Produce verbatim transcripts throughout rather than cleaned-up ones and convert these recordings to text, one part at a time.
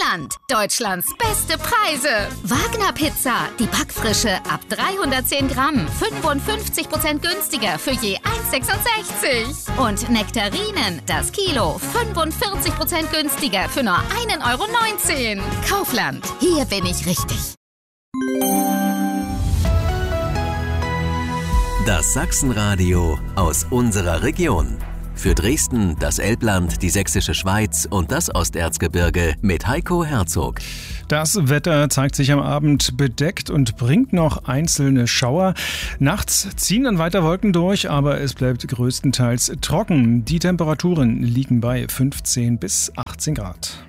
Kaufland. Deutschlands beste Preise. Wagner Pizza, die Backfrische ab dreihundertzehn Gramm. fünfundfünfzig Prozent günstiger für je eins Komma sechsundsechzig. Und Nektarinen, das Kilo, fünfundvierzig Prozent günstiger für nur ein Euro neunzehn. Kaufland, hier bin ich richtig. Das Sachsenradio aus unserer Region. Für Dresden, das Elbland, die Sächsische Schweiz und das Osterzgebirge mit Heiko Herzog. Das Wetter zeigt sich am Abend bedeckt und bringt noch einzelne Schauer. Nachts ziehen dann weiter Wolken durch, aber es bleibt größtenteils trocken. Die Temperaturen liegen bei fünfzehn bis achtzehn Grad.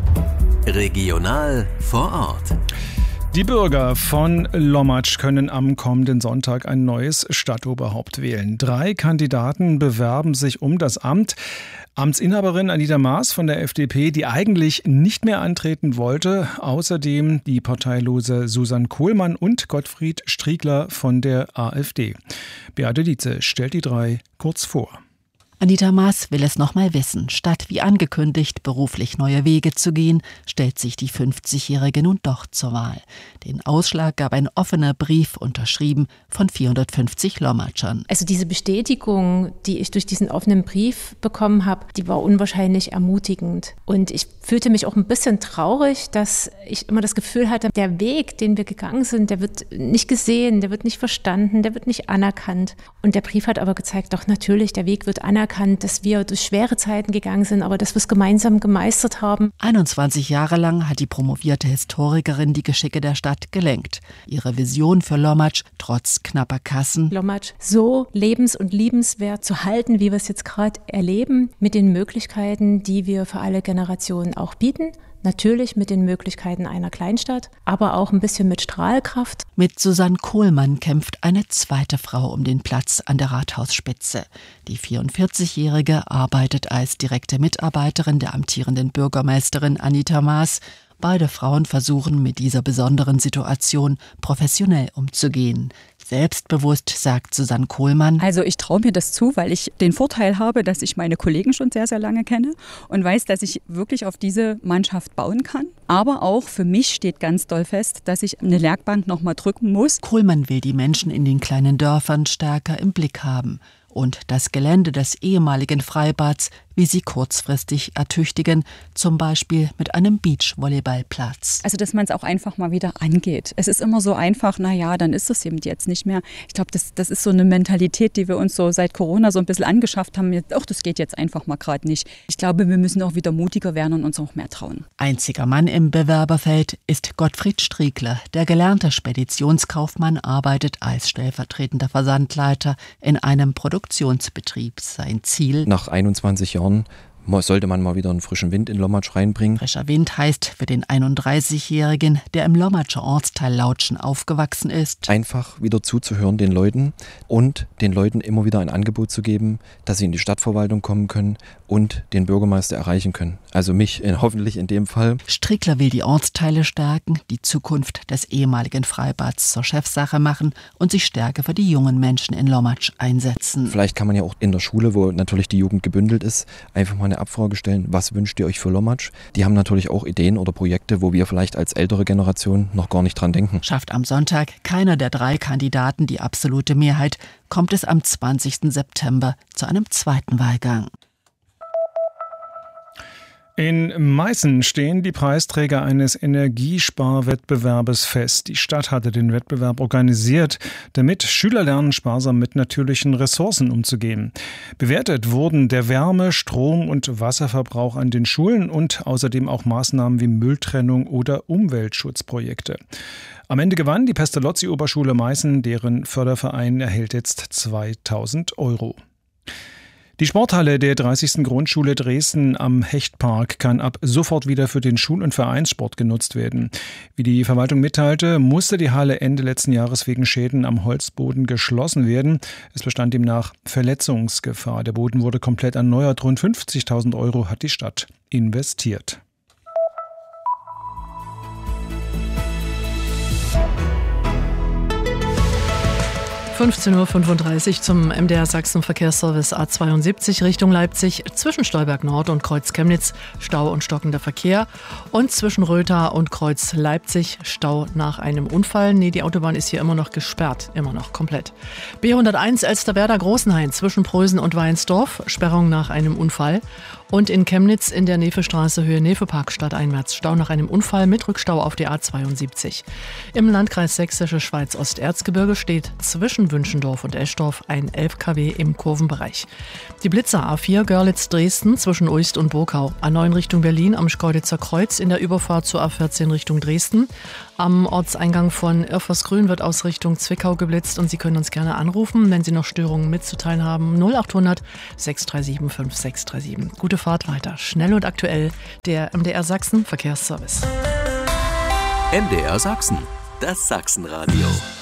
Regional vor Ort. Die Bürger von Lommatsch können am kommenden Sonntag ein neues Stadtoberhaupt wählen. Drei Kandidaten bewerben sich um das Amt. Amtsinhaberin Anita Maas von der F D P, die eigentlich nicht mehr antreten wollte. Außerdem die parteilose Susanne Kohlmann und Gottfried Striegler von der AfD. Beate Dietze stellt die drei kurz vor. Anita Maas will es noch mal wissen. Statt wie angekündigt beruflich neue Wege zu gehen, stellt sich die fünfzigjährige nun doch zur Wahl. Den Ausschlag gab ein offener Brief, unterschrieben von vierhundertfünfzig Lommatschern. Also diese Bestätigung, die ich durch diesen offenen Brief bekommen habe, die war unwahrscheinlich ermutigend. Und ich fühlte mich auch ein bisschen traurig, dass ich immer das Gefühl hatte, der Weg, den wir gegangen sind, der wird nicht gesehen, der wird nicht verstanden, der wird nicht anerkannt. Und der Brief hat aber gezeigt, doch natürlich, der Weg wird anerkannt. Anerkannt, dass wir durch schwere Zeiten gegangen sind, aber dass wir es gemeinsam gemeistert haben. einundzwanzig Jahre lang hat die promovierte Historikerin die Geschicke der Stadt gelenkt. Ihre Vision für Lommatsch, trotz knapper Kassen, Lommatsch so lebens- und liebenswert zu halten, wie wir es jetzt gerade erleben, mit den Möglichkeiten, die wir für alle Generationen auch bieten. Natürlich mit den Möglichkeiten einer Kleinstadt, aber auch ein bisschen mit Strahlkraft. Mit Susanne Kohlmann kämpft eine zweite Frau um den Platz an der Rathausspitze. Die vierundvierzigjährige arbeitet als direkte Mitarbeiterin der amtierenden Bürgermeisterin Anita Maas. Beide Frauen versuchen mit dieser besonderen Situation professionell umzugehen. Selbstbewusst, sagt Susanne Kohlmann. Also ich traue mir das zu, weil ich den Vorteil habe, dass ich meine Kollegen schon sehr, sehr lange kenne und weiß, dass ich wirklich auf diese Mannschaft bauen kann. Aber auch für mich steht ganz doll fest, dass ich eine Werkbank noch mal drücken muss. Kohlmann will die Menschen in den kleinen Dörfern stärker im Blick haben und das Gelände des ehemaligen Freibads wie sie kurzfristig ertüchtigen, zum Beispiel mit einem Beachvolleyballplatz. Also, dass man es auch einfach mal wieder angeht. Es ist immer so einfach, na ja, dann ist es eben jetzt nicht mehr. Ich glaube, das, das ist so eine Mentalität, die wir uns so seit Corona so ein bisschen angeschafft haben. Ach, das geht jetzt einfach mal gerade nicht. Ich glaube, wir müssen auch wieder mutiger werden und uns auch mehr trauen. Einziger Mann im Bewerberfeld ist Gottfried Striegler. Der gelernte Speditionskaufmann arbeitet als stellvertretender Versandleiter in einem Produktionsbetrieb. Sein Ziel: Nach einundzwanzig Jahren sollte man mal wieder einen frischen Wind in Lommatsch reinbringen. Frischer Wind heißt für den einunddreißigjährigen, der im Lommatscher Ortsteil Lautschen aufgewachsen ist: einfach wieder zuzuhören den Leuten und den Leuten immer wieder ein Angebot zu geben, dass sie in die Stadtverwaltung kommen können und den Bürgermeister erreichen können. Also mich in, hoffentlich in dem Fall. Striegler will die Ortsteile stärken, die Zukunft des ehemaligen Freibads zur Chefsache machen und sich stärker für die jungen Menschen in Lommatsch einsetzen. Vielleicht kann man ja auch in der Schule, wo natürlich die Jugend gebündelt ist, einfach mal eine Abfrage stellen, was wünscht ihr euch für Lommatsch? Die haben natürlich auch Ideen oder Projekte, wo wir vielleicht als ältere Generation noch gar nicht dran denken. Schafft am Sonntag keiner der drei Kandidaten die absolute Mehrheit, kommt es am zwanzigsten September zu einem zweiten Wahlgang. In Meißen stehen die Preisträger eines Energiesparwettbewerbes fest. Die Stadt hatte den Wettbewerb organisiert, damit Schüler lernen, sparsam mit natürlichen Ressourcen umzugehen. Bewertet wurden der Wärme-, Strom- und Wasserverbrauch an den Schulen und außerdem auch Maßnahmen wie Mülltrennung oder Umweltschutzprojekte. Am Ende gewann die Pestalozzi-Oberschule Meißen, deren Förderverein erhält jetzt zweitausend Euro. Die Sporthalle der dreißigsten Grundschule Dresden am Hechtpark kann ab sofort wieder für den Schul- und Vereinssport genutzt werden. Wie die Verwaltung mitteilte, musste die Halle Ende letzten Jahres wegen Schäden am Holzboden geschlossen werden. Es bestand demnach Verletzungsgefahr. Der Boden wurde komplett erneuert. Rund fünfzigtausend Euro hat die Stadt investiert. fünfzehn Uhr fünfunddreißig zum M D R Sachsen Verkehrsservice A zweiundsiebzig Richtung Leipzig. Zwischen Stolberg Nord und Kreuz Chemnitz Stau und stockender Verkehr. Und zwischen Rötha und Kreuz Leipzig Stau nach einem Unfall. Nee, die Autobahn ist hier immer noch gesperrt. Immer noch komplett. B hunderteins Elsterwerda Großenhain zwischen Prösen und Weinsdorf. Sperrung nach einem Unfall. Und in Chemnitz in der Nefestraße Höhe Nefepark stadteinwärts Stau nach einem Unfall mit Rückstau auf der A zweiundsiebzig. Im Landkreis Sächsische Schweiz Osterzgebirge steht zwischen Wünschendorf und Eschdorf ein elf Kilometer im Kurvenbereich. Die Blitzer A vier Görlitz-Dresden zwischen Uist und Burkau. A neun Richtung Berlin am Schkeuditzer Kreuz in der Überfahrt zur A vierzehn Richtung Dresden. Am Ortseingang von Irfersgrün wird aus Richtung Zwickau geblitzt und Sie können uns gerne anrufen, wenn Sie noch Störungen mitzuteilen haben. null achthundert sechs drei sieben fünf sechs drei sieben. Gute Fahrt weiter. Schnell und aktuell. Der M D R Sachsen Verkehrsservice. M D R Sachsen, das Sachsenradio.